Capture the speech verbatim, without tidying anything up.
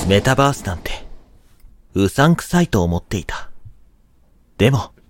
メタバースなんて、うさんくさいと思っていた。でも、